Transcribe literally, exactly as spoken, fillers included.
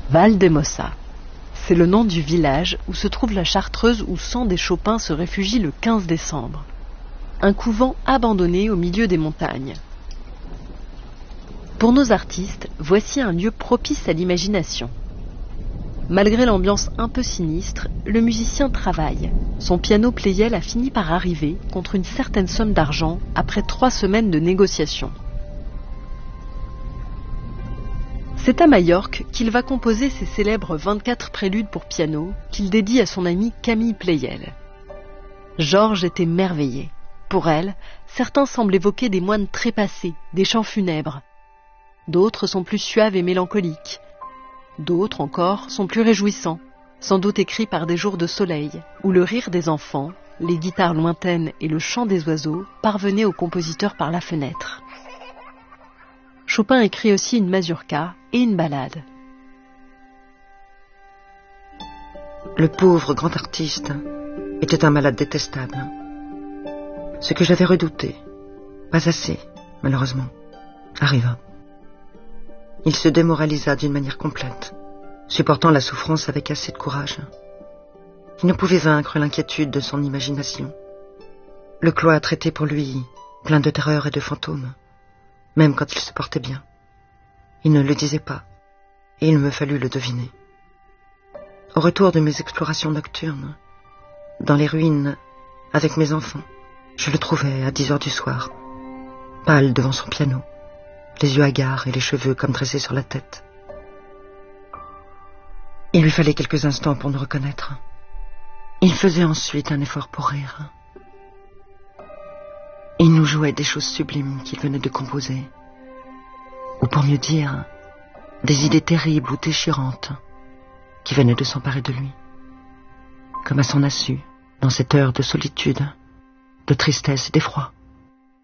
Valdemossa. C'est le nom du village où se trouve la chartreuse où Sand et Chopin se réfugient le quinze décembre. Un couvent abandonné au milieu des montagnes. Pour nos artistes, voici un lieu propice à l'imagination. Malgré l'ambiance un peu sinistre, le musicien travaille. Son piano Pleyel a fini par arriver contre une certaine somme d'argent après trois semaines de négociations. C'est à Majorque qu'il va composer ses célèbres vingt-quatre préludes pour piano qu'il dédie à son ami Camille Pleyel. Georges est émerveillé. Pour elle, certains semblent évoquer des moines trépassés, des chants funèbres. D'autres sont plus suaves et mélancoliques. D'autres encore sont plus réjouissants, sans doute écrits par des jours de soleil, où le rire des enfants, les guitares lointaines et le chant des oiseaux parvenaient au compositeur par la fenêtre. Chopin écrit aussi une mazurka et une ballade. Le pauvre grand artiste était un malade détestable. Ce que j'avais redouté, pas assez, malheureusement, arriva. Il se démoralisa d'une manière complète, supportant la souffrance avec assez de courage. Il ne pouvait vaincre l'inquiétude de son imagination. Le cloître était pour lui plein de terreur et de fantômes, même quand il se portait bien. Il ne le disait pas, et il me fallut le deviner. Au retour de mes explorations nocturnes, dans les ruines, avec mes enfants, je le trouvais à dix heures du soir, pâle devant son piano, les yeux hagards et les cheveux comme dressés sur la tête. Il lui fallait quelques instants pour nous reconnaître. Il faisait ensuite un effort pour rire. Il nous jouait des choses sublimes qu'il venait de composer, ou pour mieux dire, des idées terribles ou déchirantes qui venaient de s'emparer de lui, comme à son insu, dans cette heure de solitude, de tristesse et d'effroi.